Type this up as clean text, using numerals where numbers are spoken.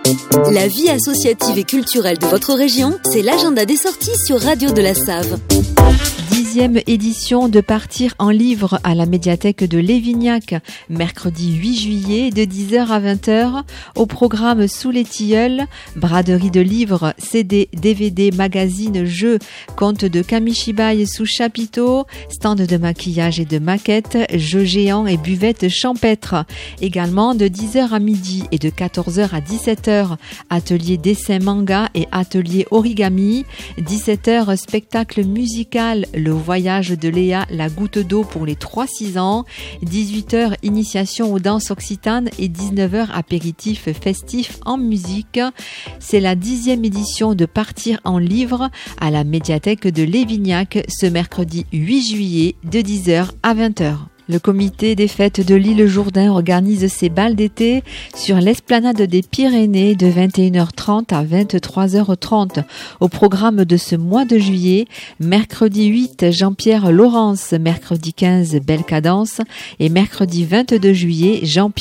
La vie associative et culturelle de votre région, c'est l'agenda des sorties sur Radio de la Save. 10e édition de Partir en livre à la médiathèque de Lévignac, mercredi 8 juillet de 10h à 20h. Au programme Sous les tilleuls, braderie de livres, CD, DVD, magazines, jeux, contes de Kamishibai sous chapiteau, stand de maquillage et de maquettes, jeux géants et buvettes champêtres. Également de 10h à midi et de 14h à 17h, atelier dessin manga et atelier origami. 17h, spectacle musical, le voyage de Léa, la goutte d'eau pour les 3-6 ans. 18h, initiation aux danses occitanes et 19h, apéritif festif en musique. C'est la 10e édition de Partir en livre à la médiathèque de Lévignac ce mercredi 8 juillet de 10h à 20h. Le comité des fêtes de l'île Jourdain organise ses bals d'été sur l'esplanade des Pyrénées de 21h30 à 23h30. Au programme de ce mois de juillet, mercredi 8, Jean-Pierre Laurence, mercredi 15, Belle Cadence et mercredi 22 juillet, Jean-Pierre